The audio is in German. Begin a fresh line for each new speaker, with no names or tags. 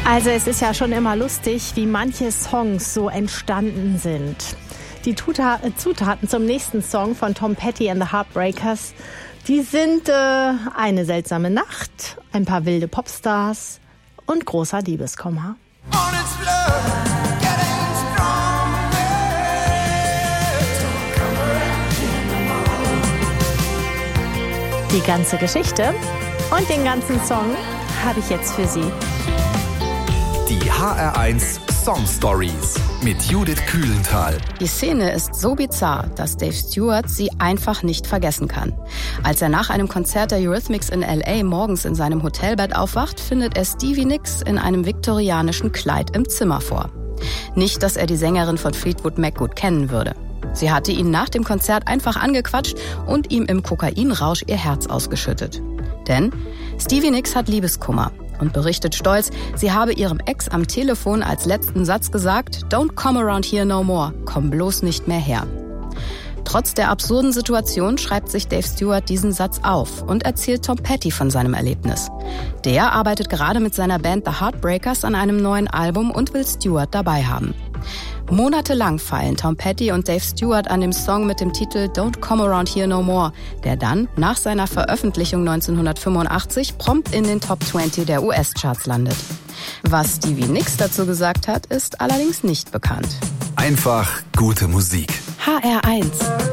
Also es ist ja schon immer lustig, wie manche Songs so entstanden sind. Die Zutaten zum nächsten Song von Tom Petty and the Heartbreakers, die sind eine seltsame Nacht, ein paar wilde Popstars und großer Liebeskummer. Die ganze Geschichte und den ganzen Song habe ich jetzt für Sie.
Die HR1 Song Stories mit Judith Kühlenthal.
Die Szene ist so bizarr, dass Dave Stewart sie einfach nicht vergessen kann. Als er nach einem Konzert der Eurythmics in L.A. morgens in seinem Hotelbett aufwacht, findet er Stevie Nicks in einem viktorianischen Kleid im Zimmer vor. Nicht, dass er die Sängerin von Fleetwood Mac gut kennen würde. Sie hatte ihn nach dem Konzert einfach angequatscht und ihm im Kokainrausch ihr Herz ausgeschüttet. Denn Stevie Nicks hat Liebeskummer und berichtet stolz, sie habe ihrem Ex am Telefon als letzten Satz gesagt, "Don't come around here no more, komm bloß nicht mehr her." Trotz der absurden Situation schreibt sich Dave Stewart diesen Satz auf und erzählt Tom Petty von seinem Erlebnis. Der arbeitet gerade mit seiner Band The Heartbreakers an einem neuen Album und will Stewart dabei haben. Monatelang feilen Tom Petty und Dave Stewart an dem Song mit dem Titel Don't Come Around Here No More, der dann nach seiner Veröffentlichung 1985 prompt in den Top 20 der US-Charts landet. Was Stevie Nicks dazu gesagt hat, ist allerdings nicht bekannt.
Einfach gute Musik.
HR1